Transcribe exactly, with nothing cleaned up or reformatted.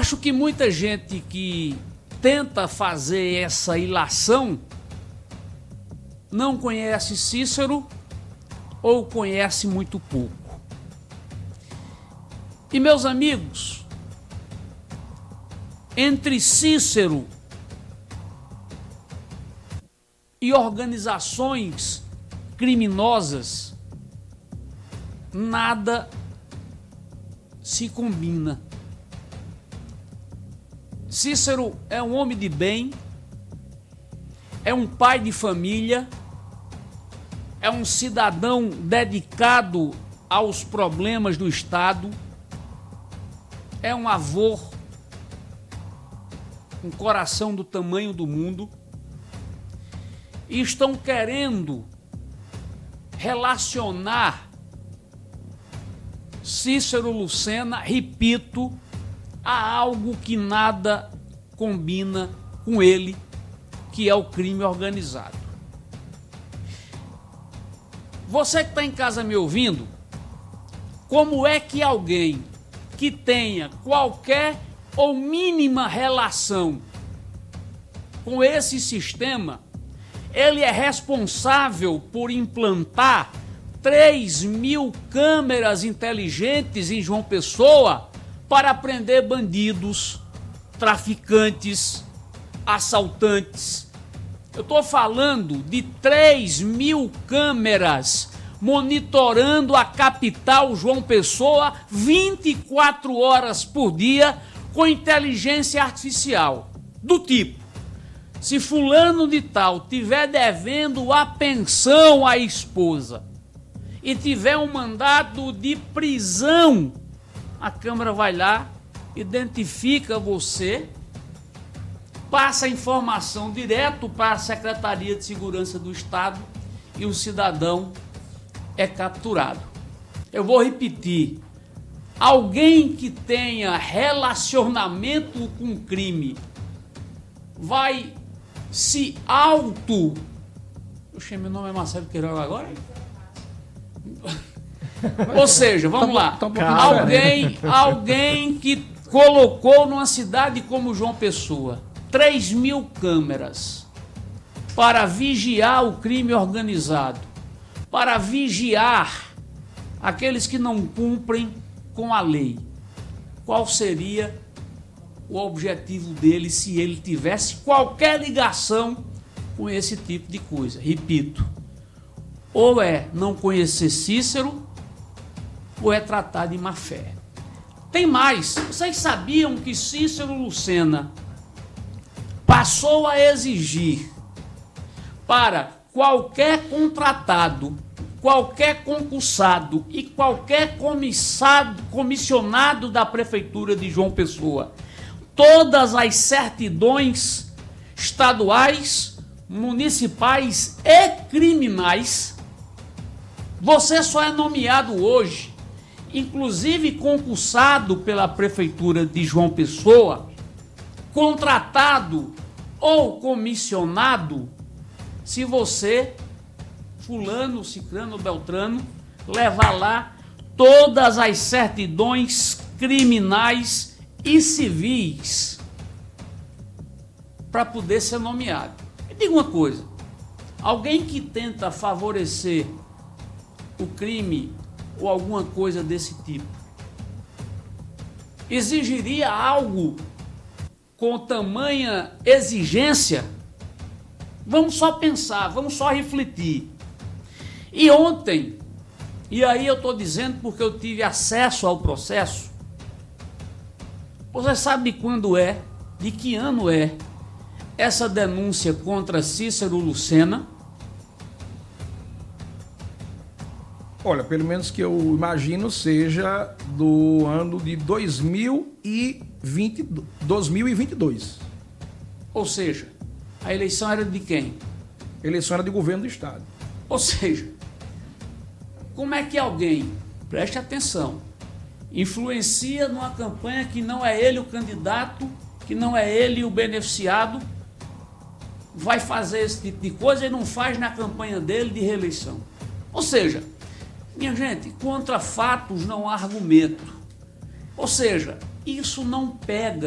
acho que muita gente que tenta fazer essa ilação não conhece Cícero ou conhece muito pouco. E, meus amigos, entre Cícero e organizações criminosas, nada se combina. Cícero é um homem de bem, é um pai de família, é um cidadão dedicado aos problemas do Estado, é um avô, um coração do tamanho do mundo, e estão querendo relacionar Cícero Lucena, repito, a algo que nada combina com ele, que é o crime organizado. Você que está em casa me ouvindo, como é que alguém que tenha qualquer ou mínima relação com esse sistema, ele é responsável por implantar três mil câmeras inteligentes em João Pessoa para prender bandidos, traficantes, assaltantes? Eu estou falando de três mil câmeras monitorando a capital João Pessoa vinte e quatro horas por dia com inteligência artificial. Do tipo, se fulano de tal tiver devendo a pensão à esposa e tiver um mandado de prisão, a câmera vai lá, identifica você, passa a informação direto para a Secretaria de Segurança do Estado e o cidadão é capturado. Eu vou repetir. Alguém que tenha relacionamento com crime vai se auto... Oxe, meu nome é Marcelo Queiroga agora? Ou seja, vamos lá. Tá, tá alguém, alguém que colocou numa cidade como João Pessoa três mil câmeras para vigiar o crime organizado, para vigiar aqueles que não cumprem com a lei. Qual seria o objetivo dele se ele tivesse qualquer ligação com esse tipo de coisa? Repito, ou é não conhecer Cícero, ou é tratar de má fé. Tem mais. Vocês sabiam que Cícero Lucena passou a exigir para qualquer contratado, qualquer concursado e qualquer comissado, comissionado da Prefeitura de João Pessoa todas as certidões estaduais, municipais e criminais? Você só é nomeado hoje, inclusive concursado pela Prefeitura de João Pessoa, contratado ou comissionado, se você, fulano, cicrano, beltrano, levar lá todas as certidões criminais e civis para poder ser nomeado. Me diga uma coisa, alguém que tenta favorecer o crime ou alguma coisa desse tipo, exigiria algo com tamanha exigência? Vamos só pensar, vamos só refletir. E ontem, e aí eu estou dizendo porque eu tive acesso ao processo, você sabe de quando é, de que ano é essa denúncia contra Cícero Lucena? Olha, pelo menos que eu imagino seja do ano de dois mil e vinte, dois mil e vinte e dois. Ou seja, a eleição era de quem? A eleição era de governo do Estado. Ou seja, como é que alguém, preste atenção, influencia numa campanha que não é ele o candidato, que não é ele o beneficiado, vai fazer esse tipo de coisa e não faz na campanha dele de reeleição? Ou seja, minha gente, contra fatos não há argumento. Ou seja, isso não pega.